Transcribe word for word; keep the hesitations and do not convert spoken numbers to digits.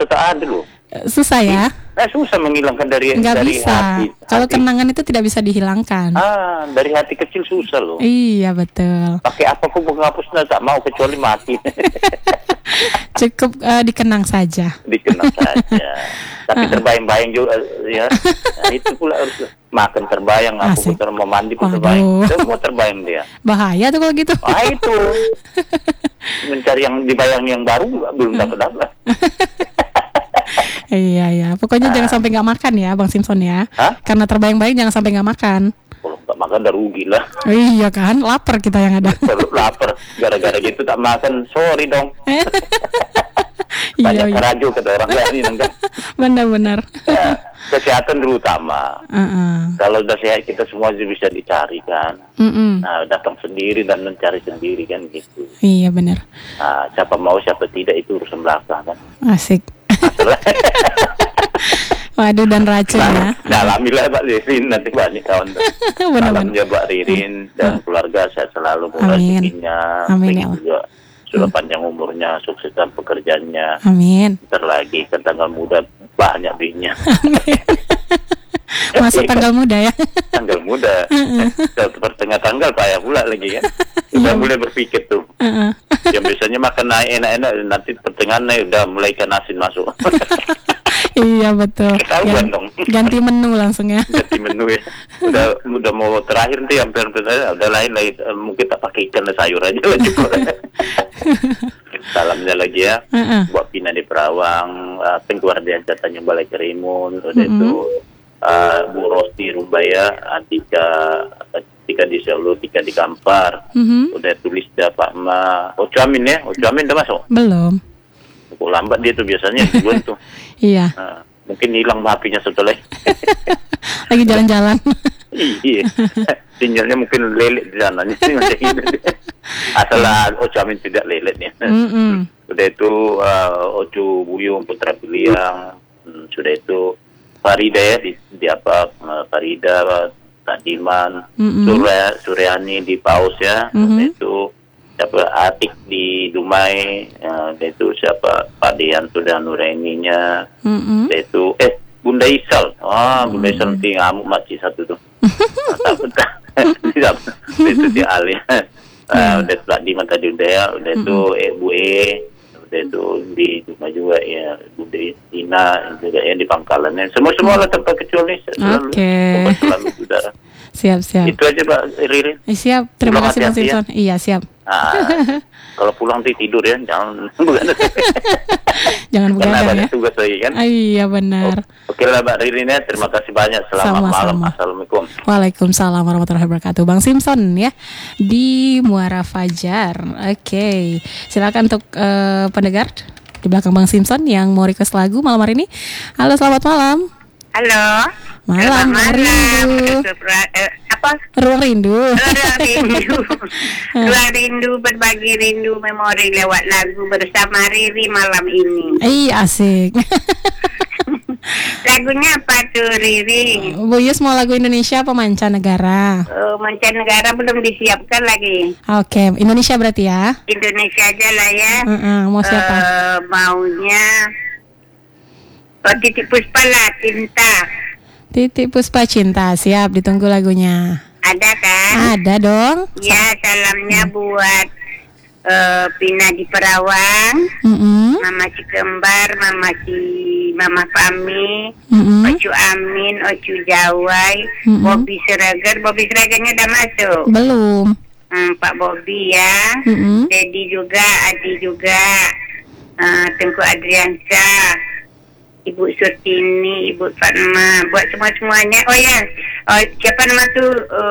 tak ada loh. Susah ya? Nah, susah menghilangkan dari Nggak dari bisa. hati. Kalau hati. kenangan itu tidak bisa dihilangkan. Ah, dari hati kecil susah loh. Iya betul. Pakai apa pun menghapusnya tak mau kecuali mati. Cukup uh, dikenang saja. Dikenang saja. Tapi terbayang-bayang juga ya. Nah, itu pula harus makan terbayang, aku Asik. pun mau mandi pun Waduh. terbayang. Semua terbayang dia. Bahaya tuh kalau gitu. Ah itu. Mencari yang dibayang yang baru belum dapat-dapat. Iya ya. Pokoknya jangan sampai nggak makan ya, Bang Simpson ya. Hah? Karena terbayang-bayang jangan sampai nggak makan. Kalau nggak makan udah rugi lah. Iya kan, lapar kita yang ada. Kalau lapar gara-gara gitu tak makan, sorry dong. Iya, Banyak iya. kerajo kata orang lain enggak. Benar-benar. Ya, kesehatan dulu utama. Uh-uh. Kalau udah sehat kita semua bisa dicari kan. Mm-mm. Nah, datang sendiri dan mencari sendiri kan gitu. Iya benar. Nah, siapa mau siapa tidak itu urusan belakang kan. Asik. Waduh dan racun ya. Nah, alhamdulillah Pak Ririn nanti banyak kawan. Salam Benar-benar. ya Pak Ririn dan keluarga saya selalu Amin. rezekinya. Amin, ya Begitu juga sudah panjang umurnya, sukses dalam pekerjaannya. Amin. Ntar lagi ke tanggal muda banyak bininya. Masuk tanggal muda ya. Tanggal muda. Kalau pertengah tanggal payah pula lagi kan. Udah mulai berpikir tuh. Uh-uh. Yang biasanya makan naik enak-enak nanti pertengahan udah mulai ikan asin masuk. Iya betul. Ketahuan Gan- dong. Ganti menu langsung ya. Ganti menu ya. Udah udah mau terakhir nih hampir udah lain lagi mungkin tak pakai ikan dan sayur aja lagi. Salamnya lagi ya. Uh-uh. Buat Pina di Perawang, uh, Pengguardian katanya Balai Kerimun, udah Mm-hmm. itu uh, Bu Rosti Rumbaya, Atika Tika di Solo, Tika di Kampar, Mhm. udah tulis dah Pak Ma. Ocu Amin ya, Ocu Amin udah masuk. Belum. Kok lambat dia tuh biasanya duluan tuh. Iya. Nah, mungkin hilang H P-nya setelah. Lagi jalan-jalan. Iya, sinyalnya mungkin lelet di sananya. Asal Ocu Amin tidak lelet ya. Mm-mm. Sudah itu uh, Ocu Buyung Putra Piliang, hmm, sudah itu Farida ya di, di apa uh, Farida Tadiman, Mm-mm. Surya Suryani di Paus ya, Mhm. sudah itu siapa Atik di Dumai, uh, sudah itu siapa Pak Deanto dan Nuraininya, Mm-mm. sudah itu eh Bunda Isal, ah Bunda Isal nanti ngamuk makcik satu tuh, tak tidak, itu si Ali. Uh, udah Pak Diman tadi udah ya, udah itu eh, Bu E, udah itu di rumah juga ya, Bu Ina juga ya di Pangkalan. Semua semua lah tanpa kecuali selalu. Oke. Pokoknya selalu saudara. Siap, siap. Itu aja Pak Ririn. Eh, siap. Terima Pulang kasih Bang hati-hati ya. Simpson. Iya, siap. Ah, kalau pulang nanti tidur ya, jangan bukan. Jangan Karena begadang banyak ya. tugas lagi kan. Ah, iya benar. Oh, Oke lah Mbak Ririn ya, terima kasih banyak. Selamat Sama-sama. malam. Assalamualaikum. Waalaikumsalam warahmatullahi wabarakatuh. Bang Simpson ya di Muara Fajar. Oke, silakan untuk eh, pendengar di belakang Bang Simpson yang mau request lagu malam hari ini. Halo, selamat malam. Halo. Malam, Selamat rindu. Supra- eh, apa? Ruang rindu. Ruang rindu. Ruang rindu berbagi rindu memori lewat lagu bersama Riri malam ini. Ih, asik. Lagunya apa tuh Riri? Bu Yus mau lagu Indonesia apa mancanegara? Oh, mancanegara belum disiapkan lagi. Oke, Indonesia berarti ya. Indonesia aja lah ya. Uh-uh, mau siapa? Eh, maunya oh, Titik Puspa lah, Cinta. Titik Puspa Cinta, siap, ditunggu lagunya. Ada kan? Ada dong. Ya, salamnya buat eh, Pina di Perawang, Mm-mm, Mama Cikembar, Mama Ci, Mama Fami, mm-mm, Ocu Amin, Ocu Jawai, Mm-mm. Bobby Sregar. Bobby Sregarnya udah masuk. belum. Hmm, Pak Bobby ya, Mm-mm. Dedi juga, Adi juga, eh, Tengku Adriansa, Ibu Surtini, Ibu Fatma, buat semua-semuanya. Oh ya, oh, siapa nama tuh?